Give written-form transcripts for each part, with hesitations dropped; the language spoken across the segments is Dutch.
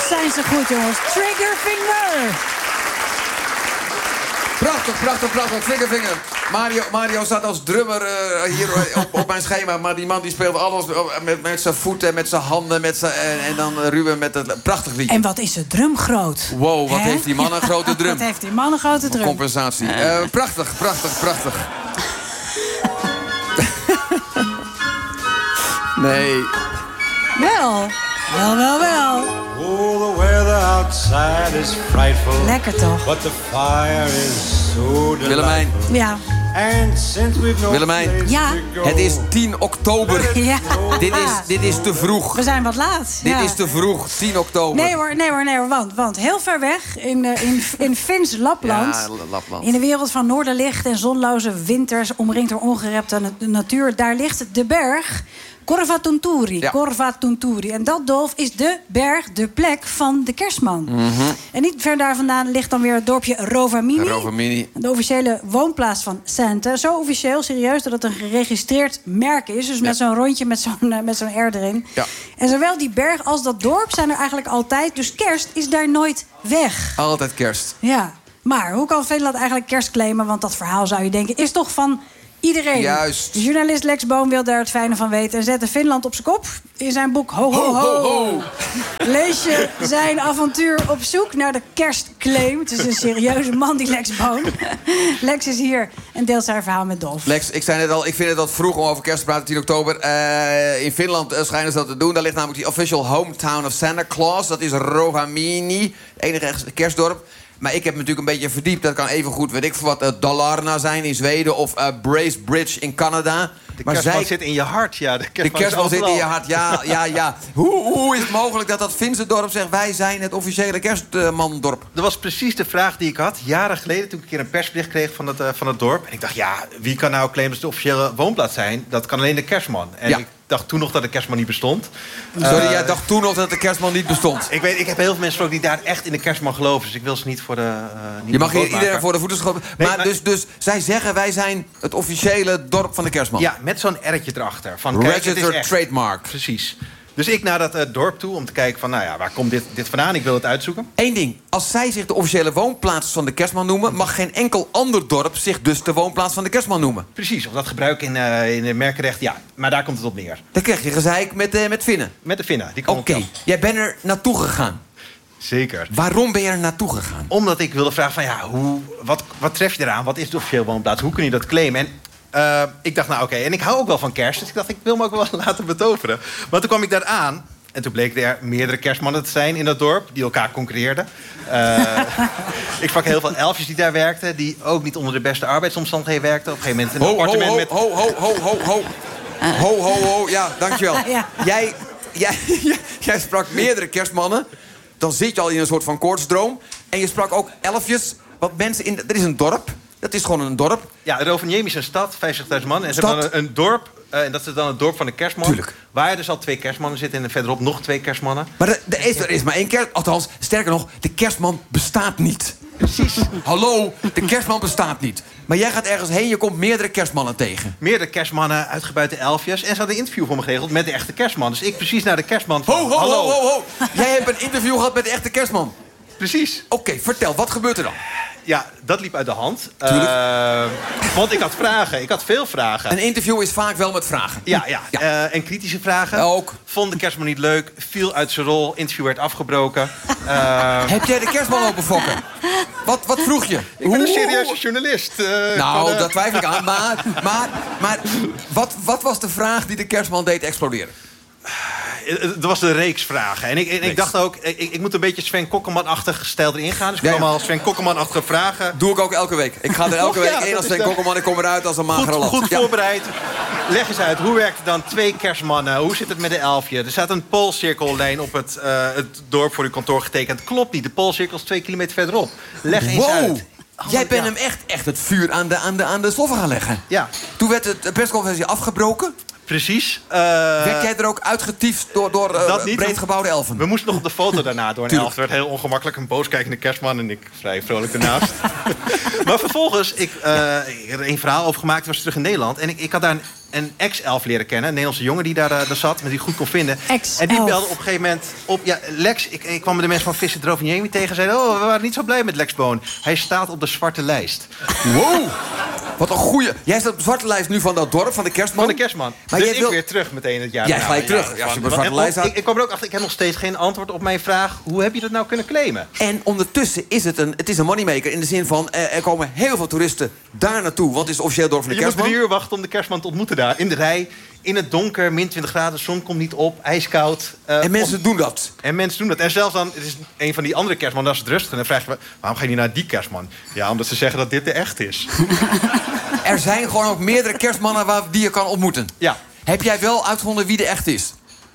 zijn ze goed, jongens. Triggerfinger. Prachtig. Triggerfinger. Mario staat als drummer hier op mijn schema. Maar die man die speelt alles met zijn voeten, met zijn handen. En dan Ruben met het prachtig liedje. En wat is de drum groot. Wow, wat heeft die man een grote drum. Wat heeft die man een grote drum. Compensatie. Prachtig. Nee. Wel. Oh, the weather outside is frightful. Lekker toch? But the fire is so delightful. Willemijn. Ja. And since we've no Willemijn. place Ja. to go, Het is 10 oktober. Ja. Dit is te vroeg. We zijn wat laat. Dit ja. is te vroeg, 10 oktober. Nee hoor, want heel ver weg in Fins Lapland... Ja, Lapland. In de wereld van noorderlicht en zonloze winters... omringd door ongerepte natuur... daar ligt de berg Korvatunturi. Ja. Korvatunturi. En dat, Dolf, is de berg, de plek van de kerstman. En niet ver daar vandaan ligt dan weer het dorpje Rovamini. Rovamini. De officiële woonplaats van Santa. Zo officieel, serieus, dat het een geregistreerd merk is. Dus met zo'n rondje met zo'n R erin. Ja. En zowel die berg als dat dorp zijn er eigenlijk altijd. Dus kerst is daar nooit weg. Altijd kerst. Ja, maar hoe kan Finland eigenlijk kerst claimen? Want dat verhaal, zou je denken, is toch van iedereen. Juist. De journalist Lex Boom wil daar het fijne van weten... en zette Finland op zijn kop in zijn boek Ho, ho, ho. Lees je zijn avontuur op zoek naar de kerstclaim. Het is een serieuze man, die Lex Boom. Lex is hier en deelt zijn verhaal met Dolf. Lex, ik zei net al, ik vind het wat vroeg om over kerst te praten, 10 oktober. In Finland schijnen ze dat te doen. Daar ligt namelijk die official hometown of Santa Claus. Dat is Rovamini, het enige kerstdorp. Maar ik heb me natuurlijk een beetje verdiept. Dat kan evengoed, weet ik veel wat, Dalarna zijn in Zweden... of Bracebridge in Canada. De kerstman zit in je hart, ja. De kerstman zit in je hart, ja. Hoe is het mogelijk dat Finse dorp zegt... wij zijn het officiële kerstmandorp? Dat was precies de vraag die ik had, jaren geleden... toen ik een keer een persbericht kreeg van het dorp. En ik dacht, ja, wie kan nou claimen dat het de officiële woonplaats zijn? Dat kan alleen de kerstman. En ik dacht toen nog dat de kerstman niet bestond. Sorry, jij dacht toen nog dat de kerstman niet bestond? Ik heb heel veel mensen gesproken die daar echt in de kerstman geloven. Dus ik wil ze niet voor de... je mag hier iedereen voor de voeten schoppen. Nee, maar dus zij zeggen, wij zijn het officiële dorp van de kerstman. Ja, met zo'n R'tje erachter. Van, Registered trademark. Precies. Dus ik naar dat dorp toe om te kijken van, nou ja, waar komt dit vandaan? Ik wil het uitzoeken. Eén ding. Als zij zich de officiële woonplaats van de kerstman noemen... mag geen enkel ander dorp zich dus de woonplaats van de kerstman noemen. Precies, of dat gebruik in het merkenrecht, ja. Maar daar komt het op neer. Dan krijg je gezeik met Finnen. Met de Finnen. Oké, jij bent er naartoe gegaan. Zeker. Waarom ben je er naartoe gegaan? Omdat ik wilde vragen van, ja, wat tref je eraan? Wat is de officiële woonplaats? Hoe kun je dat claimen? En ik dacht, nou oké, en ik hou ook wel van kerst. Dus ik dacht, ik wil me ook wel laten betoveren. Maar toen kwam ik daar aan. En toen bleken er meerdere kerstmannen te zijn in dat dorp. Die elkaar concurreerden. Ik sprak heel veel elfjes die daar werkten. Die ook niet onder de beste arbeidsomstandigheden werkten. Op een gegeven moment een appartement met... Ho. Ja, dankjewel. Ja. Jij sprak meerdere kerstmannen. Dan zit je al in een soort van koortsdroom. En je sprak ook elfjes. Want mensen in... Er is een dorp. Dat is gewoon een dorp. Ja, Rovaniemi is een stad, 50.000 man. En ze hebben dan een dorp, en dat is dan het dorp van de kerstman. Tuurlijk. Waar dus al 2 kerstmannen zitten en verderop nog 2 kerstmannen. Maar er is maar 1 kerst... Althans, sterker nog, de kerstman bestaat niet. Precies. Hallo, de kerstman bestaat niet. Maar jij gaat ergens heen, je komt meerdere kerstmannen tegen. Meerdere kerstmannen, uitgebuite elfjes. En ze hadden een interview voor me geregeld met de echte kerstman. Dus ik precies naar de kerstman van... Ho. Jij hebt een interview gehad met de echte kerstman. Precies. Oké, vertel, wat gebeurt er dan? Ja, dat liep uit de hand. Want ik had vragen. Ik had veel vragen. Een interview is vaak wel met vragen. Ja. En kritische vragen. Ook. Vond de kerstman niet leuk. Viel uit zijn rol. Interview werd afgebroken. Heb jij de kerstman lopen fokken? Wat vroeg je? Ik ben een serieuze journalist. Dat twijfel ik aan. Maar wat was de vraag die de kerstman deed exploderen? Het was een reeks vragen. En ik dacht ook, ik moet een beetje Sven Kokkelman-achtig stijl erin gaan. Dus ik kwam al Sven Kokkelman-achtige vragen. Doe ik ook elke week. Ik ga er elke week in als Sven Kokkelman. Ik kom eruit als een magere lat. Goed voorbereid. Leg eens uit, hoe werkt het dan 2 kerstmannen? Hoe zit het met de elfje? Er staat een poolcirkellijn op het dorp voor uw kantoor getekend. Klopt niet, de poolcirkel is 2 kilometer verderop. Leg eens uit. Jij bent hem echt het vuur aan de sloffen gaan leggen. Ja. Toen werd de persconferentie afgebroken. Precies. Werd jij er ook uitgetiefd door Dat niet. breedgebouwde elfen? We moesten nog op de foto daarna door een elf. Het werd heel ongemakkelijk. Een booskijkende kerstman en ik vrij vrolijk ernaast. Maar vervolgens, ik heb er een verhaal over gemaakt. Was terug in Nederland. En ik had daar een ex-elf leren kennen. Een Nederlandse jongen die daar zat. Maar die goed kon vinden. Ex-elf. En die belde op een gegeven moment op. Ja, Lex, ik kwam met de mensen van Vincent Rovaniemi tegen. En zeiden, we waren niet zo blij met Lex Boon. Hij staat op de zwarte lijst. Wow! Wat een goeie. Jij staat op de zwarte lijst nu van dat dorp, van de kerstman. Van de kerstman. Maar dus jij ik weer terug meteen het jaar. Jij gelijk terug. Ja, als je op de zwarte lijst staat. Ik kwam er ook achter, ik heb nog steeds geen antwoord op mijn vraag. Hoe heb je dat nou kunnen claimen? En ondertussen is het een moneymaker in de zin van... er komen heel veel toeristen daar naartoe. Want het is het officieel dorp van de Je moet kerstman. 3 uur wachten om de kerstman te ontmoeten daar. In de rij, in het donker, min 20 graden, de zon komt niet op, ijskoud. En mensen doen dat. En mensen doen dat. En zelfs dan, het is een van die andere kerstman, als het rustig. En dan vraag je, waarom ga je niet naar die kerstman? Ja, omdat ze zeggen dat dit de echt is. Er zijn gewoon ook meerdere kerstmannen die je kan ontmoeten. Ja. Heb jij wel uitgevonden wie de echt is?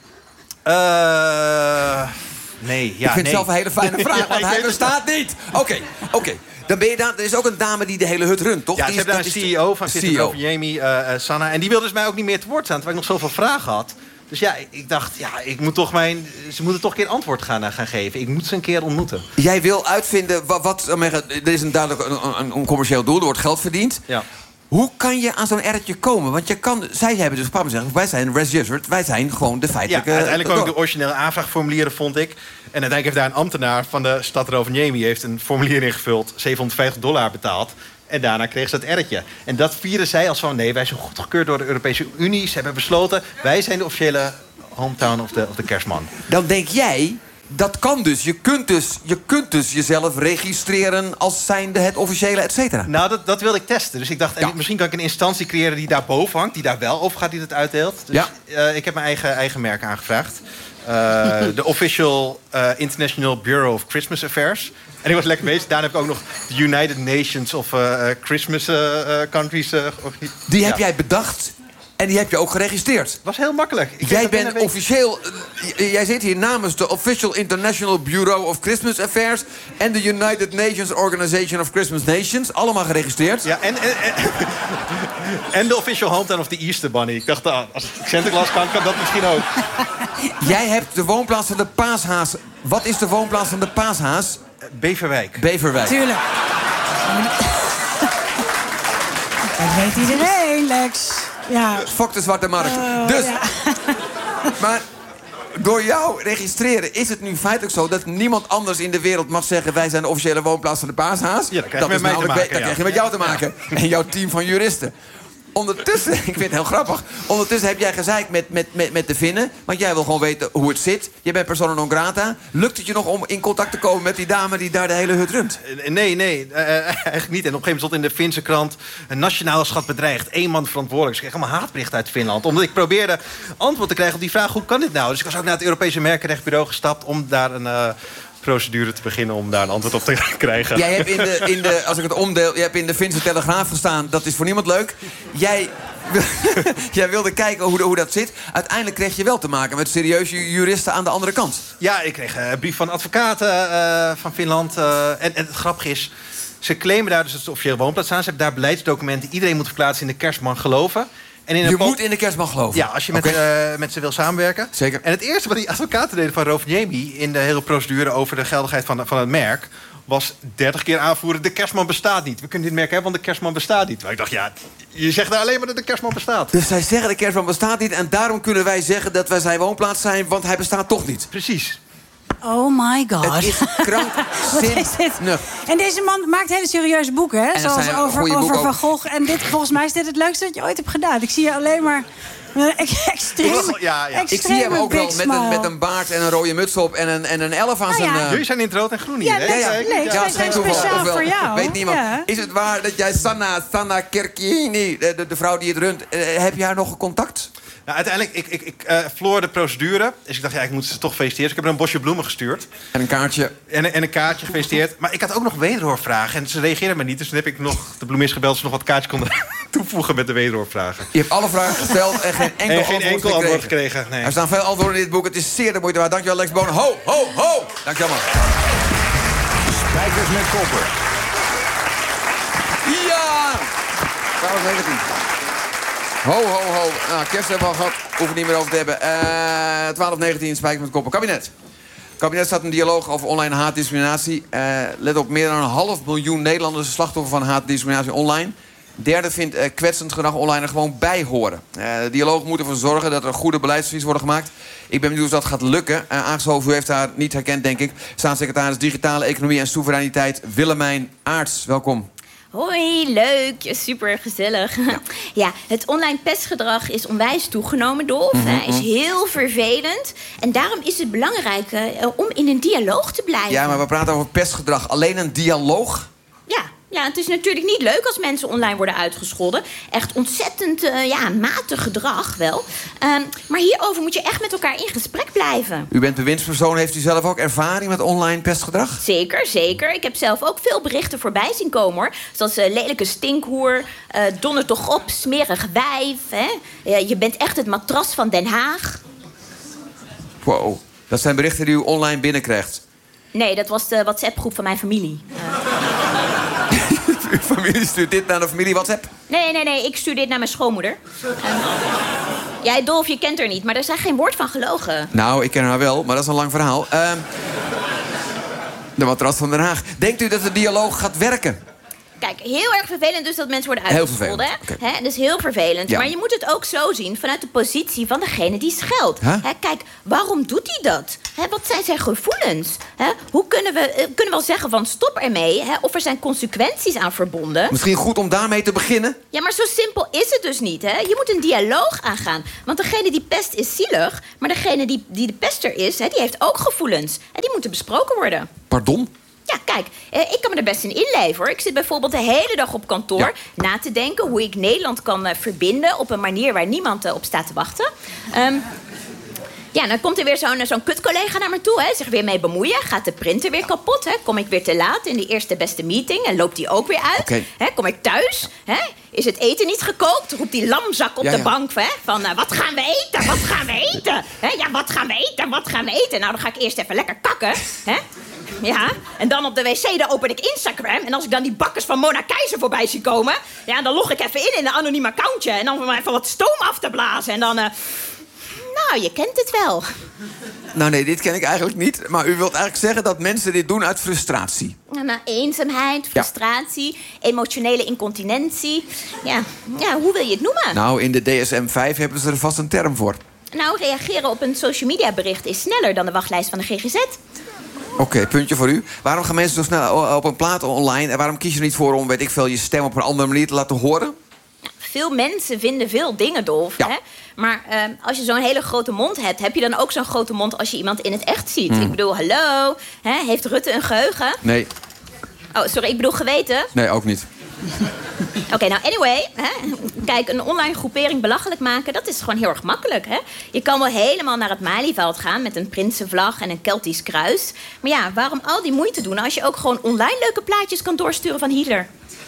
Nee, ja, Ik vind het nee. zelf een hele fijne vraag, Ja, want ik hij weet het. bestaat niet. Oké. Dan ben je daar. Er is ook een dame die de hele hut runt, toch? Ja, Die ze is- hebben daar dat een is de- CEO van de Vincent CEO. Rovaniemi, Sanna. En die wilde dus mij ook niet meer te woord staan, terwijl ik nog zoveel vragen had. Dus ja, ik dacht, ik moet toch ze moeten toch een keer een antwoord gaan geven. Ik moet ze een keer ontmoeten. Jij wil uitvinden er is een duidelijk een commercieel doel, er wordt geld verdiend. Ja. Hoe kan je aan zo'n erretje komen? Want zij hebben dus gepakt en zeggen, wij zijn Res Jesuit, wij zijn gewoon de Ja, feitelijke... uiteindelijk kwam ik de dorp. originele aanvraagformulieren, vond ik. En uiteindelijk heeft daar een ambtenaar van de stad Rovaniemi heeft een formulier ingevuld, $750 betaald. En daarna kreeg ze dat erretje. En dat vieren zij als van, nee, wij zijn goedgekeurd door de Europese Unie. Ze hebben besloten, wij zijn de officiële hometown of de kerstman. Dan denk jij, dat kan dus. Je kunt dus jezelf registreren als zijnde het officiële, et cetera. Nou, dat wilde ik testen. Dus ik dacht, Ja. misschien kan ik een instantie creëren die daar boven hangt. Die daar wel over gaat, die dat uitdeelt. Dus ik heb mijn eigen merk aangevraagd. De Official International Bureau of Christmas Affairs. En ik was lekker bezig. Daarna heb ik ook nog de United Nations of Christmas Countries. Die heb jij bedacht en die heb je ook geregistreerd. Was heel makkelijk. Jij bent officieel... Jij zit hier namens de Official International Bureau of Christmas Affairs... en de United Nations Organization of Christmas Nations. Allemaal geregistreerd. Ja, en de Official Hometown of the Easter Bunny. Ik dacht, als Sinterklaas kan dat misschien ook. Jij hebt de woonplaats van de paashaas. Wat is de woonplaats van de paashaas? Beverwijk. Beverwijk. Tuurlijk. Dat weet iedereen, Lex. Ja. Fok de zwarte markt. Dus, ja. maar door jou registreren is het nu feitelijk zo... dat niemand anders in de wereld mag zeggen... wij zijn de officiële woonplaats van de paashaas. Ja, dat krijg je met mij te maken, Dat krijg je met jou te maken. En jouw team van juristen. Ondertussen, ik vind het heel grappig... ondertussen heb jij gezeik met de Finnen... want jij wil gewoon weten hoe het zit. Je bent persona non grata. Lukt het je nog om in contact te komen met die dame... die daar de hele hut runt? Nee, eigenlijk niet. En op een gegeven moment stond in de Finse krant... een nationale schat bedreigd, 1 man verantwoordelijk. Dus ik kreeg allemaal haatberichten uit Finland. Omdat ik probeerde antwoord te krijgen op die vraag... hoe kan dit nou? Dus ik was ook naar het Europese Merkenrechtbureau gestapt... om daar een procedure te beginnen om daar een antwoord op te krijgen. Jij hebt in de als ik het omdeel, je hebt in de Finse Telegraaf gestaan. Dat is voor niemand leuk. Jij wilde kijken hoe dat zit. Uiteindelijk kreeg je wel te maken met serieuze juristen aan de andere kant. Ja, ik kreeg een brief van advocaten van Finland. En het grappige is, ze claimen daar dus dat ze officieel woonplaats staan. Ze hebben daar beleidsdocumenten. Iedereen moet verplaatsen in de kerstman geloven. En in Je moet in de kerstman geloven. Ja, als je met ze wil samenwerken. Zeker. En het eerste wat die advocaten deden van Rovaniemi... in de hele procedure over de geldigheid van het merk... was 30 keer aanvoeren, de kerstman bestaat niet. We kunnen dit merk hebben, want de kerstman bestaat niet. Maar ik dacht, ja, je zegt daar alleen maar dat de kerstman bestaat. Dus zij zeggen de kerstman bestaat niet... en daarom kunnen wij zeggen dat wij zijn woonplaats zijn... want hij bestaat toch niet. Precies. Oh my god. Het is Wat is dit? krankzinnig. En deze man maakt hele serieuze boeken, hè? En dat Zoals zijn over goede boeken Van ook. Gogh. En volgens mij is dit het leukste wat je ooit hebt gedaan. Ik zie je alleen maar extreem. Ja. Ik zie hem ook wel met een baard en een rode muts op... en een elf aan zijn... Jullie zijn in het rood en groen hier, Ja, hè? nee, Ja, ik dat is geen toeval. speciaal Ofwel, voor jou. weet niemand. Ja. Is het waar dat jij Sanna Kerkini, de vrouw die het runt... heb je haar nog contact? Nou, uiteindelijk, ik verloor de procedure. Dus ik dacht, ik moet ze toch feliciteren. Dus ik heb haar een bosje bloemen gestuurd. En een kaartje. En een kaartje gefeliciteerd. Maar ik had ook nog wederhoorvragen. En ze reageerden me niet. Dus toen heb ik nog de bloemist gebeld... ze nog wat kaartjes konden toevoegen met de wederhoorvragen. Je hebt alle vragen gesteld en geen enkel antwoord gekregen. Nee. Er staan veel antwoorden in dit boek. Het is zeer de moeite waard. Dankjewel, Lex Boon. Ho, ho, ho! Dankjewel, man. Spijkers met koppen. Ja! 19. Ho, ho, ho. Nou, kerst hebben we al gehad. Hoeven niet meer over te hebben. 12:19, Spijkers met Koppen. Kabinet. Het kabinet staat een dialoog over online haatdiscriminatie. Let op, meer dan 500.000 Nederlanders slachtoffer van haatdiscriminatie online. Derde vindt kwetsend gedrag online er gewoon bij horen. De dialoog moet ervoor zorgen dat er goede beleidsadvies worden gemaakt. Ik ben benieuwd of dat gaat lukken. Aangeschoven, u heeft haar niet herkend, denk ik. Staatssecretaris Digitale Economie en Soevereiniteit Willemijn Aarts. Welkom. Hoi, leuk. Super gezellig. Ja, het online pestgedrag is onwijs toegenomen, Dolf. Is heel vervelend. En daarom is het belangrijk om in een dialoog te blijven. Ja, maar we praten over pestgedrag. Alleen een dialoog? Ja, het is natuurlijk niet leuk als mensen online worden uitgescholden. Echt ontzettend matig gedrag wel. Maar hierover moet je echt met elkaar in gesprek blijven. U bent bewindspersoon. Heeft u zelf ook ervaring met online pestgedrag? Zeker, zeker. Ik heb zelf ook veel berichten voorbij zien komen, hoor. Zoals lelijke stinkhoer, donder toch op, smerig wijf. Hè? Je bent echt het matras van Den Haag. Wow, dat zijn berichten die u online binnenkrijgt. Nee, dat was de WhatsApp-groep van mijn familie. Uw familie stuurt dit naar de familie WhatsApp? Nee, ik stuur dit naar mijn schoonmoeder. Jij, Dolf, je kent haar niet, maar er zijn geen woord van gelogen. Nou, ik ken haar wel, maar dat is een lang verhaal. De matras van Den Haag. Denkt u dat de dialoog gaat werken? Kijk, heel erg vervelend dus dat mensen worden uitgescholden. Heel vervelend. Okay. Dat is heel vervelend. Ja. Maar je moet het ook zo zien vanuit de positie van degene die scheldt. Kijk, waarom doet hij dat? Wat zijn zijn gevoelens? Hoe kunnen we wel zeggen van stop ermee? Of er zijn consequenties aan verbonden? Misschien goed om daarmee te beginnen? Ja, maar zo simpel is het dus niet. Je moet een dialoog aangaan. Want degene die pest is zielig. Maar degene die de pester is, die heeft ook gevoelens. En die moeten besproken worden. Pardon? Ja, kijk, ik kan me er best in inleven, hoor. Ik zit bijvoorbeeld de hele dag op kantoor na te denken hoe ik Nederland kan verbinden op een manier waar niemand op staat te wachten. Dan komt er weer zo'n kutcollega naar me toe, zich weer mee bemoeien. Gaat de printer weer kapot, kom ik weer te laat in de eerste beste meeting en loopt die ook weer uit. Okay. Kom ik thuis, is het eten niet gekookt? Roept die lamzak op de bank van wat gaan we eten, wat gaan we eten? Wat gaan we eten, wat gaan we eten? Nou, dan ga ik eerst even lekker kakken, Ja, en dan op de wc, dan open ik Instagram. En als ik dan die bakkers van Mona Keizer voorbij zie komen, dan log ik even in een anoniem accountje. En dan om even wat stoom af te blazen. En dan, nou, je kent het wel. Nou nee, dit ken ik eigenlijk niet. Maar u wilt eigenlijk zeggen dat mensen dit doen uit frustratie? Nou, eenzaamheid, frustratie, emotionele incontinentie. Ja, hoe wil je het noemen? Nou, in de DSM-5 hebben ze er vast een term voor. Nou, reageren op een social media bericht is sneller dan de wachtlijst van de GGZ. Oké, puntje voor u. Waarom gaan mensen zo snel op een plaat online? En waarom kies je er niet voor om, weet ik veel, je stem op een andere manier te laten horen? Veel mensen vinden veel dingen, Dolf. Ja. Maar als je zo'n hele grote mond hebt, heb je dan ook zo'n grote mond als je iemand in het echt ziet? Ik bedoel, hallo? Heeft Rutte een geheugen? Nee. Oh, sorry, ik bedoel geweten? Nee, ook niet. Oké, nou anyway, kijk, een online groepering belachelijk maken, dat is gewoon heel erg makkelijk. Je kan wel helemaal naar het Malieveld gaan met een prinsenvlag en een Keltisch kruis. Maar ja, waarom al die moeite doen als je ook gewoon online leuke plaatjes kan doorsturen van Hitler?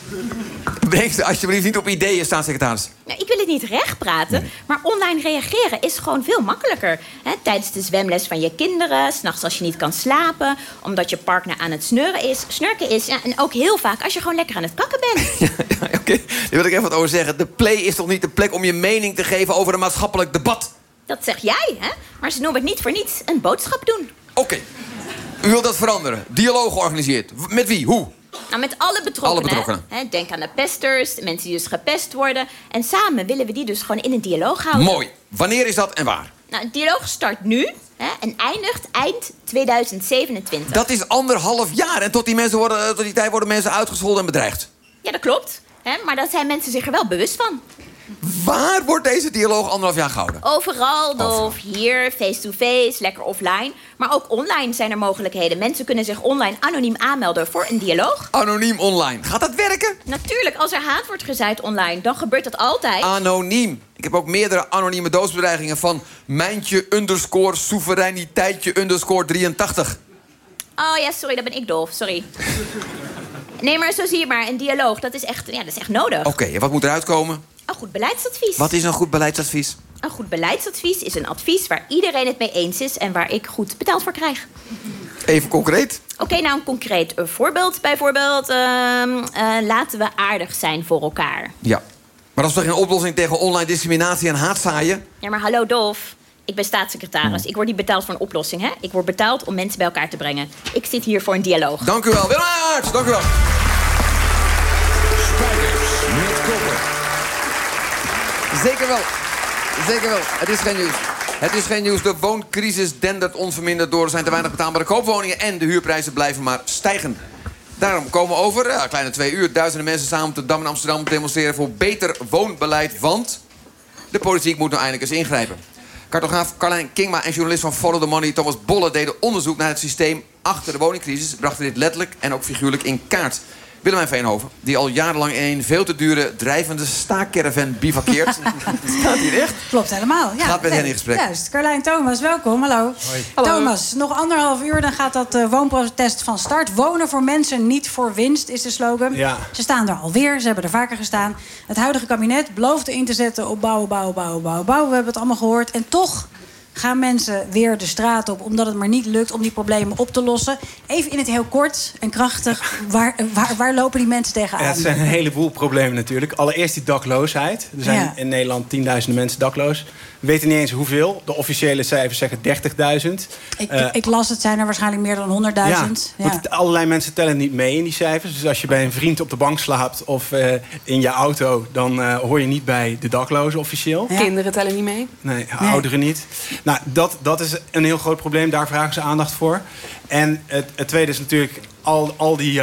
Breng alsjeblieft niet op ideeën, staatssecretaris. Nou, ik wil het niet recht praten, maar online reageren is gewoon veel makkelijker. Tijdens de zwemles van je kinderen, 's nachts als je niet kan slapen, omdat je partner aan het snurken is. Ja, en ook heel vaak als je gewoon lekker aan het kakken bent. Oké, daar wil ik even wat over zeggen. De Play is toch niet de plek om je mening te geven over een maatschappelijk debat? Dat zeg jij, maar ze noemen het niet voor niets een boodschap doen. Oké, u wilt dat veranderen. Dialoog georganiseerd. Met wie? Hoe? Nou, met alle betrokkenen. Denk aan de pesters, de mensen die dus gepest worden. En samen willen we die dus gewoon in een dialoog houden. Mooi. Wanneer is dat en waar? Nou, het dialoog start nu en eindigt eind 2027. Dat is 1,5 jaar. En tot die tijd worden mensen uitgescholden en bedreigd. Ja, dat klopt. Maar daar zijn mensen zich er wel bewust van. Waar wordt deze dialoog 1,5 jaar gehouden? Overal, Dolf. Hier, face-to-face, lekker offline. Maar ook online zijn er mogelijkheden. Mensen kunnen zich online anoniem aanmelden voor een dialoog. Anoniem online. Gaat dat werken? Natuurlijk, als er haat wordt gezaaid online, dan gebeurt dat altijd. Anoniem. Ik heb ook meerdere anonieme doodsbedreigingen van Mijntje_soevereiniteitje_83. Oh ja, sorry, dat ben ik, Dolf. Sorry. Nee, maar zo zie je maar, een dialoog, dat is echt nodig. Oké, en wat moet eruit komen? Een goed beleidsadvies. Wat is een goed beleidsadvies? Een goed beleidsadvies is een advies waar iedereen het mee eens is en waar ik goed betaald voor krijg. Even concreet? Oké, nou een concreet voorbeeld. Bijvoorbeeld, laten we aardig zijn voor elkaar. Ja. Maar dat is toch geen oplossing tegen online discriminatie en haatzaaien? Ja, maar hallo Dolf. Ik ben staatssecretaris. Ik word niet betaald voor een oplossing, hè? Ik word betaald om mensen bij elkaar te brengen. Ik zit hier voor een dialoog. Dank u wel. Willem Aerts, dank u wel. Spijkers met Koppen. Zeker wel. Zeker wel. Het is geen nieuws. Het is geen nieuws. De wooncrisis dendert onverminderd door. Er zijn te weinig betaalbare koopwoningen en de huurprijzen blijven maar stijgen. Daarom komen over een kleine 2 uur duizenden mensen samen op de Dam in Amsterdam om te demonstreren voor beter woonbeleid. Want de politiek moet nou eindelijk eens ingrijpen. Cartograaf Carlijn Kingma en journalist van Follow the Money Thomas Bolle deden onderzoek naar het systeem achter de woningcrisis. Brachten dit letterlijk en ook figuurlijk in kaart. Willemijn Veenhoven, die al jarenlang in een veel te dure drijvende staakcaravan bivakkeert. Staat hier echt? Klopt helemaal. Ja, Gaat met hen in gesprek. Juist. Carlijn Thomas, welkom. Hallo. Hallo. Thomas, nog 1,5 uur, dan gaat dat woonprotest van start. Wonen voor mensen, niet voor winst, is de slogan. Ja. Ze staan er alweer, ze hebben er vaker gestaan. Het huidige kabinet beloofde in te zetten op bouwen, bouwen, bouwen, bouwen, bouwen. We hebben het allemaal gehoord. En toch gaan mensen weer de straat op, omdat het maar niet lukt om die problemen op te lossen. Even in het heel kort en krachtig, waar lopen die mensen tegenaan? Ja, het zijn een heleboel problemen natuurlijk. Allereerst die dakloosheid. Er zijn in Nederland 10.000 mensen dakloos. We weten niet eens hoeveel. De officiële cijfers zeggen 30.000. Ik las, het zijn er waarschijnlijk meer dan 100.000. Want allerlei mensen tellen niet mee in die cijfers. Dus als je bij een vriend op de bank slaapt of in je auto, dan hoor je niet bij de daklozen officieel. Ja. Kinderen tellen niet mee. Nee, ouderen niet. Nou, dat is een heel groot probleem. Daar vragen ze aandacht voor. En het tweede is natuurlijk al die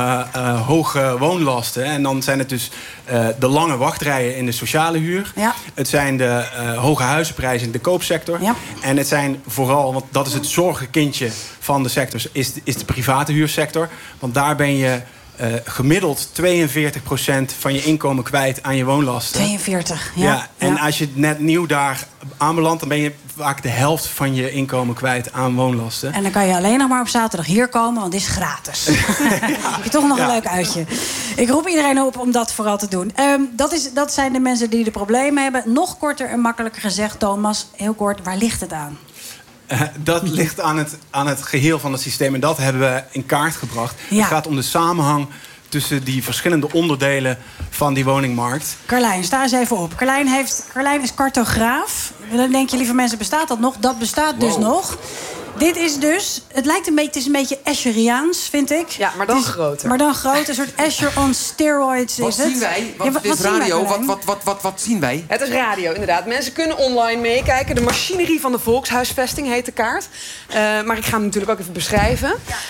hoge woonlasten. En dan zijn het dus de lange wachtrijen in de sociale huur. Ja. Het zijn de hoge huizenprijzen in de koopsector. Ja. En het zijn vooral, want dat is het zorgenkindje van de sector, is de private huursector. Want daar ben je gemiddeld 42% van je inkomen kwijt aan je woonlasten. 42, ja. En als je net nieuw daar aanbelandt, dan ben je vaak de helft van je inkomen kwijt aan woonlasten. En dan kan je alleen nog maar op zaterdag hier komen, want het is gratis. Heb je toch nog een leuk uitje. Ik roep iedereen op om dat vooral te doen. Dat zijn de mensen die de problemen hebben. Nog korter en makkelijker gezegd, Thomas, heel kort, waar ligt het aan? Dat ligt aan het geheel van het systeem. En dat hebben we in kaart gebracht. Ja. Het gaat om de samenhang tussen die verschillende onderdelen van die woningmarkt. Carlijn, sta eens even op. Carlijn is cartograaf. Dan denk je, lieve mensen, bestaat dat nog? Dat bestaat dus nog. Dit is dus, het is een beetje Escheriaans, vind ik. Ja, maar dan groter. Maar dan groter, een soort Escher on steroids Wat is het. zien wij? Ja, Dit is radio. Carlijn? Wat zien wij? Het is radio, inderdaad. Mensen kunnen online meekijken. De machinerie van de volkshuisvesting heet de kaart. Maar ik ga hem natuurlijk ook even beschrijven.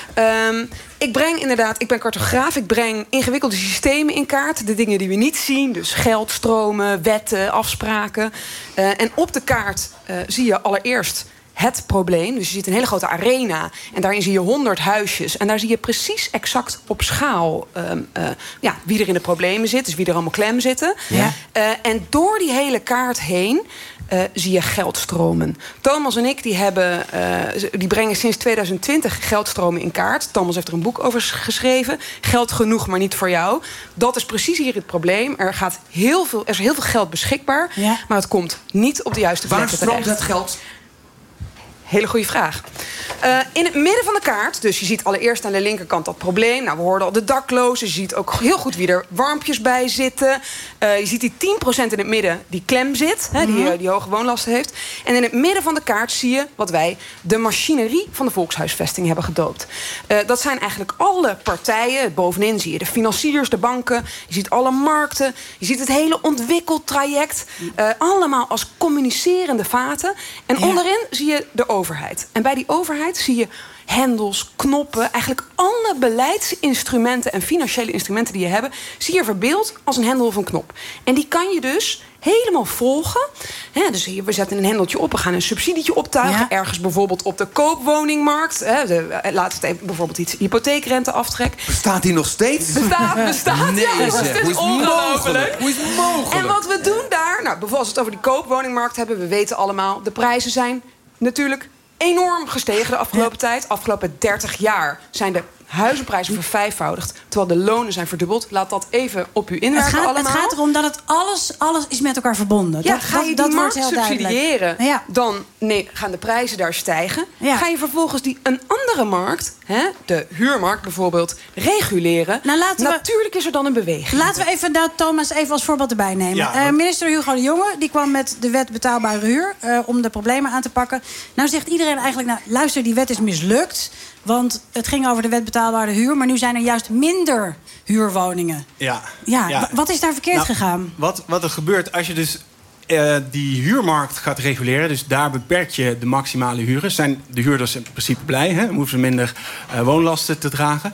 Ik ben cartograaf. Ik breng ingewikkelde systemen in kaart. De dingen die we niet zien. Dus geldstromen, wetten, afspraken. En op de kaart zie je allereerst het probleem. Dus je ziet een hele grote arena. En daarin zie je 100 huisjes. En daar zie je precies exact op schaal wie er in de problemen zit. Dus wie er allemaal klem zitten. Ja. En door die hele kaart heen zie je geldstromen. Thomas en ik die brengen sinds 2020 geldstromen in kaart. Thomas heeft er een boek over geschreven. Geld genoeg, maar niet voor jou. Dat is precies hier het probleem. Er is heel veel geld beschikbaar. Ja. Maar het komt niet op de juiste plekken terecht. Waar stroomt het geld? Hele goede vraag. In het midden van de kaart, dus je ziet allereerst aan de linkerkant dat probleem. Nou, we hoorden al de daklozen. Je ziet ook heel goed wie er warmpjes bij zitten. Je ziet die 10% in het midden die klem zit, die hoge woonlasten heeft. En in het midden van de kaart zie je wat wij de machinerie van de volkshuisvesting hebben gedoopt. Dat zijn eigenlijk alle partijen. Bovenin zie je de financiers, de banken. Je ziet alle markten. Je ziet het hele ontwikkeltraject. Allemaal als communicerende vaten. En onderin zie je de overheid. En bij die overheid zie je hendels, knoppen, eigenlijk alle beleidsinstrumenten en financiële instrumenten die je hebt, zie je verbeeld als een hendel of een knop. En die kan je dus helemaal volgen. Dus hier, we zetten een hendeltje op, we gaan een subsidietje optuigen. Ja. Ergens bijvoorbeeld op de koopwoningmarkt. Laten we het even bijvoorbeeld iets hypotheekrenteaftrek. Bestaat die nog steeds? Bestaat. Nee, ja, het is ongelooflijk. Hoe is het mogelijk? En wat we doen daar, bijvoorbeeld als we het over die koopwoningmarkt hebben, we weten allemaal, de prijzen zijn natuurlijk enorm gestegen de afgelopen tijd. Afgelopen 30 jaar zijn de huizenprijzen vervijfvoudigd, terwijl de lonen zijn verdubbeld. Laat dat even op u inwerken allemaal. Het gaat erom dat het alles is met elkaar verbonden. Ja, ga je die markt subsidiëren, ja. dan gaan de prijzen daar stijgen. Ja. Ga je vervolgens een andere markt, de huurmarkt bijvoorbeeld, reguleren. Nou, natuurlijk is er dan een beweging. Laten we even Thomas even als voorbeeld erbij nemen. Ja, minister Hugo de Jonge die kwam met de wet betaalbare huur om de problemen aan te pakken. Nou zegt iedereen eigenlijk, luister, die wet is mislukt. Want het ging over de wet betaalbare huur, maar nu zijn er juist minder huurwoningen. Ja. Wat is daar verkeerd gegaan? Wat er gebeurt als je dus die huurmarkt gaat reguleren, dus daar beperk je de maximale huren. Zijn de huurders in principe blij, dan hoeven ze minder woonlasten te dragen.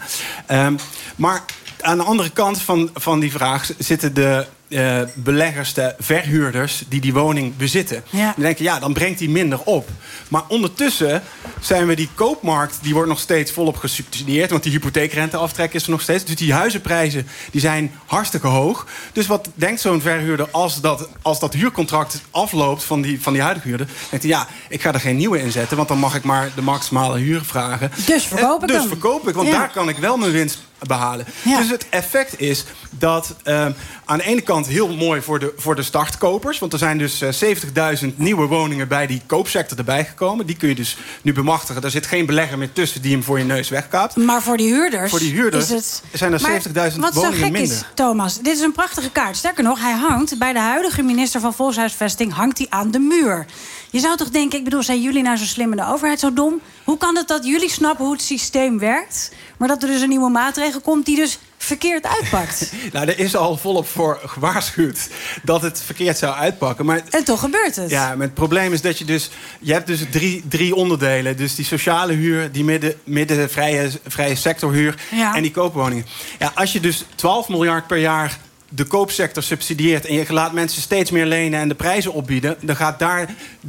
Maar aan de andere kant van die vraag zitten de beleggers, de verhuurders die woning bezitten. Ja. Die denken, dan brengt die minder op. Maar ondertussen zijn we die koopmarkt, die wordt nog steeds volop gesubsidieerd, want die hypotheekrenteaftrek is er nog steeds. Dus die huizenprijzen die zijn hartstikke hoog. Dus wat denkt zo'n verhuurder als dat huurcontract afloopt van die huidige huurder? Denkt hij, ik ga er geen nieuwe in zetten, want dan mag ik maar de maximale huur vragen. Dus verkoop ik want daar kan ik wel mijn winst behalen. Ja. Dus het effect is dat aan de ene kant heel mooi voor de startkopers, want er zijn dus 70.000 nieuwe woningen bij die koopsector erbij gekomen. Die kun je dus nu bemachtigen. Er zit geen belegger meer tussen die hem voor je neus wegkaapt. Maar voor die huurders, zijn er 70.000 woningen minder. Wat zo gek is, Thomas, dit is een prachtige kaart. Sterker nog, hij hangt bij de huidige minister van Volkshuisvesting aan de muur. Je zou toch denken, ik bedoel, zijn jullie nou zo slim en de overheid zo dom? Hoe kan het dat jullie snappen hoe het systeem werkt, maar dat er dus een nieuwe maatregel komt die dus verkeerd uitpakt? Nou, er is al volop voor gewaarschuwd dat het verkeerd zou uitpakken. Maar en toch gebeurt het. Ja, maar het probleem is dat je hebt dus drie onderdelen. Dus die sociale huur, die midden vrije sectorhuur en die koopwoningen. Ja, als je dus 12 miljard per jaar de koopsector subsidieert en je laat mensen steeds meer lenen en de prijzen opbieden, dan gaat daar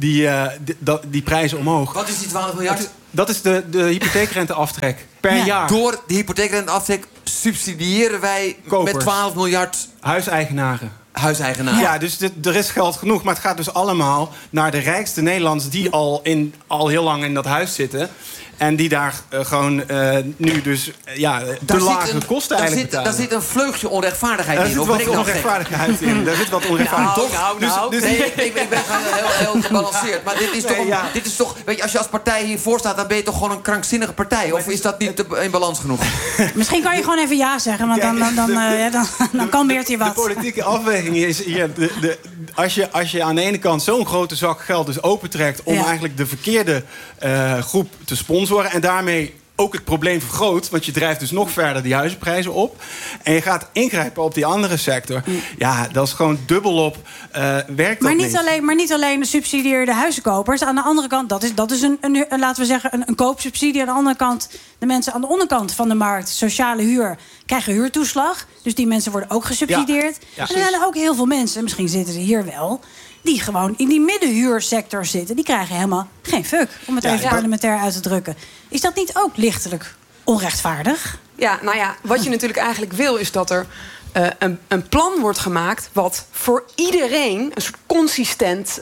die prijzen omhoog. Wat is die 12 miljard? Dat is de hypotheekrenteaftrek per jaar. Door die hypotheekrenteaftrek subsidiëren wij kopers met 12 miljard huiseigenaren. Ja, dus er is geld genoeg, maar het gaat dus allemaal naar de rijkste Nederlanders die al heel lang in dat huis zitten. En die daar gewoon nu dus te lage kosten eigenlijk betalen. Daar zit een vleugje onrechtvaardigheid in. Daar zit wat onrechtvaardigheid in. Daar zit wat onrechtvaardigheid in. Ik ben heel gebalanceerd. Maar dit is toch... Weet je, als je als partij hiervoor staat, dan ben je toch gewoon een krankzinnige partij? Of is dat niet in balans genoeg? Misschien kan je gewoon even ja zeggen, want dan kalmeert hij wat. De politieke afweging is hier... Als je aan de ene kant zo'n grote zak geld dus opentrekt om eigenlijk de verkeerde groep te sponsoren en daarmee ook het probleem vergroot, want je drijft dus nog verder die huizenprijzen op en je gaat ingrijpen op die andere sector. Ja, dat is gewoon dubbelop werkt dat niet. Maar niet alleen de subsidieerde huizenkopers. Aan de andere kant, dat is een laten we zeggen, een koopsubsidie. Aan de andere kant, de mensen aan de onderkant van de markt, sociale huur, krijgen huurtoeslag. Dus die mensen worden ook gesubsidieerd. En er zijn ook heel veel mensen, misschien zitten ze hier wel, die gewoon in die middenhuursector zitten. Die krijgen helemaal geen fuck, om het even parlementair uit te drukken. Is dat niet ook lichtelijk onrechtvaardig? Ja, wat je natuurlijk eigenlijk wil is dat er een plan wordt gemaakt wat voor iedereen een soort consistent...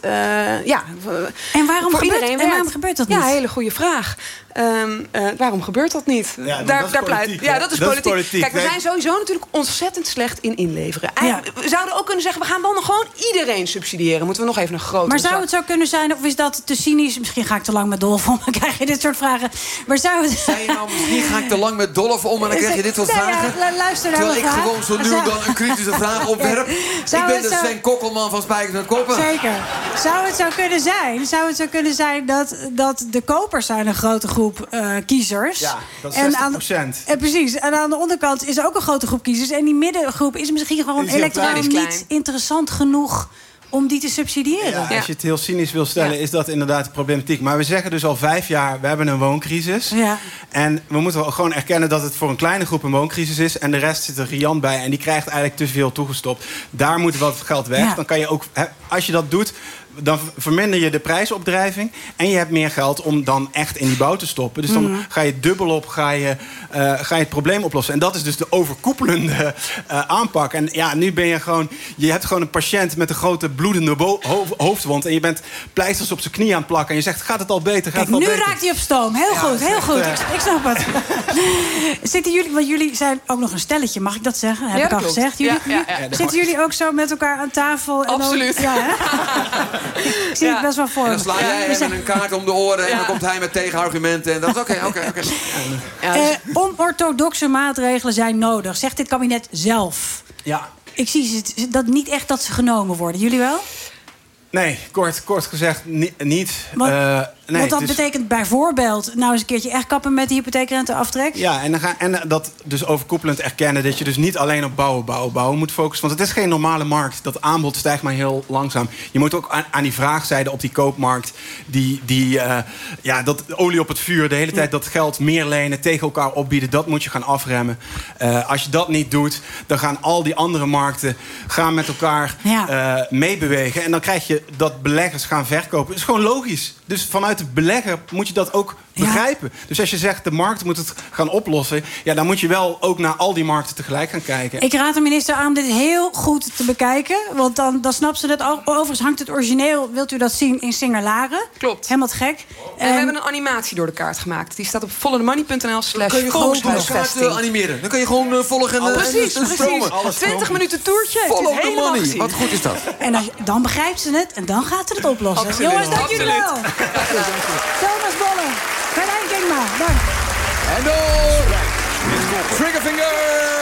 En waarom gebeurt dat niet? Ja, hele goede vraag. Waarom gebeurt dat niet? Ja, dat is politiek. Kijk, we zijn sowieso natuurlijk ontzettend slecht in inleveren. We zouden ook kunnen zeggen, we gaan dan gewoon iedereen subsidiëren. Moeten we nog even een grote... Maar zou het zo kunnen zijn, of is dat te cynisch? Misschien ga ik te lang met Dolf om, dan krijg je dit soort vragen. Maar zou het... Zei je nou, misschien ga ik te lang met Dolf om en dan krijg je dit soort vragen? Luister naar terwijl ik gewoon zo nu dan een kritische vraag opwerp. Ik ben de Sven Kokkelman van Spijkers met Koppen. Zeker. Zou het zo kunnen zijn dat de kopers zijn een grote groep kiezers. Ja, dat is 60%. Precies. En aan de onderkant is er ook een grote groep kiezers. En die middengroep is misschien gewoon electoraal niet interessant genoeg om die te subsidiëren. Ja, als je het heel cynisch wil stellen, is dat inderdaad de problematiek. Maar we zeggen dus al 5 jaar, we hebben een wooncrisis. Ja. En we moeten gewoon erkennen dat het voor een kleine groep een wooncrisis is. En de rest zit er riant bij. En die krijgt eigenlijk te veel toegestopt. Daar moet wat geld weg. Ja. Dan kan je ook, als je dat doet, dan verminder je de prijsopdrijving. En je hebt meer geld om dan echt in die bouw te stoppen. Dus dan ga je dubbelop ga je het probleem oplossen. En dat is dus de overkoepelende aanpak. En ja, nu ben je gewoon... Je hebt gewoon een patiënt met een grote bloedende hoofdwond. En je bent pleisters op zijn knie aan het plakken. En je zegt, gaat het al beter? Kijk, nu raakt hij op stoom. Heel goed, heel goed. Ik snap het. Zitten jullie... Want jullie zijn ook nog een stelletje, mag ik dat zeggen? Heb ik al gezegd. Zitten jullie ook zo met elkaar aan tafel? Absoluut. En dan, ik zie het best wel voor. En dan sla jij hem met een kaart om de oren... en dan komt hij met tegenargumenten. En dat is oké. Onorthodoxe maatregelen zijn nodig, zegt dit kabinet zelf. Ja. Ik zie dat niet echt dat ze genomen worden. Jullie wel? Nee, kort gezegd niet. Want dat betekent bijvoorbeeld... nou eens een keertje echt kappen met de hypotheekrenteaftrek. Ja, en dat dus overkoepelend erkennen... dat je dus niet alleen op bouwen moet focussen. Want het is geen normale markt. Dat aanbod stijgt maar heel langzaam. Je moet ook aan die vraagzijde op die koopmarkt... dat olie op het vuur, de hele tijd dat geld meer lenen... tegen elkaar opbieden, dat moet je gaan afremmen. Als je dat niet doet, dan gaan al die andere markten... gaan met elkaar meebewegen. En dan krijg je dat beleggers gaan verkopen. Dat is gewoon logisch. Dus vanuit de belegger moet je dat ook begrijpen. Dus als je zegt, de markt moet het gaan oplossen... ja, dan moet je wel ook naar al die markten tegelijk gaan kijken. Ik raad de minister aan dit heel goed te bekijken. Want dan snapt ze dat. Overigens hangt het origineel, wilt u dat zien, in Singer-Laren. Klopt. Helemaal te gek. En we hebben een animatie door de kaart gemaakt. Die staat op followthemoney.nl/koophuisvesting. Dan kun je gewoon animeren. Dan kun je gewoon volgen en precies. stromen. 20 minuten toertje. Follow the money. Wat goed is dat. En dan begrijpt ze het en dan gaat ze het oplossen. Absoluut. Jongens, dank jullie wel. Thomas Bolle, Carlijn Kingma, dank. En door Triggerfinger!